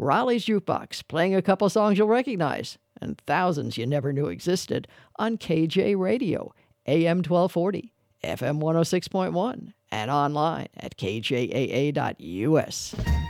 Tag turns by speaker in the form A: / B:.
A: Raleigh's Jukebox, playing a couple songs you'll recognize, and thousands you never knew existed, on KJ Radio, AM 1240, FM 106.1, and online at kjaa.us.